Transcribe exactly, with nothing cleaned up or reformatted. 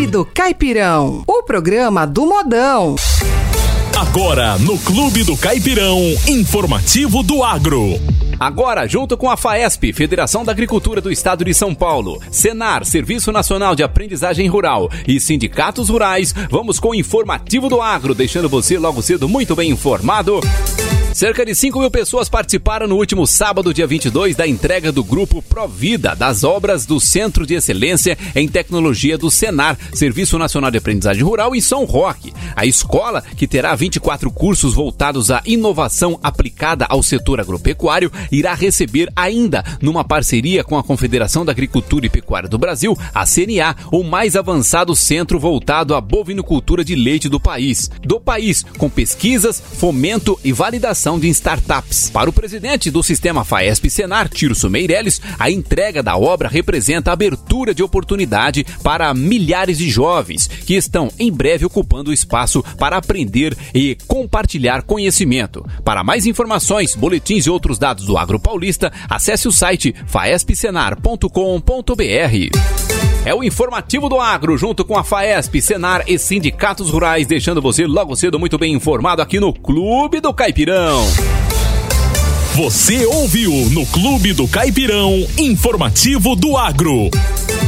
do Caipirão, o programa do modão. Agora, no Clube do Caipirão, informativo do agro. Agora, junto com a FAESP, Federação da Agricultura do Estado de São Paulo, Senar, Serviço Nacional de Aprendizagem Rural e sindicatos rurais, vamos com o informativo do agro, deixando você logo cedo muito bem informado. Cerca de cinco mil pessoas participaram no último sábado, dia vinte e dois, da entrega do Grupo Provida das obras do Centro de Excelência em Tecnologia do Senar, Serviço Nacional de Aprendizagem Rural em São Roque. A escola, que terá vinte e quatro cursos voltados à inovação aplicada ao setor agropecuário, irá receber ainda, numa parceria com a Confederação da Agricultura e Pecuária do Brasil, a C N A, o mais avançado centro voltado à bovinocultura de leite do país. Do país, com pesquisas, fomento e validação de startups. Para o presidente do sistema FAESP-Senar, Tirso Meirelles, a entrega da obra representa a abertura de oportunidade para milhares de jovens que estão em breve ocupando o espaço para aprender e compartilhar conhecimento. Para mais informações, boletins e outros dados do Agro Paulista, acesse o site faesp senar ponto com ponto b r. É o informativo do agro, junto com a FAESP, Senar e sindicatos rurais, deixando você logo cedo muito bem informado aqui no Clube do Caipirão. Você ouviu no Clube do Caipirão, informativo do agro.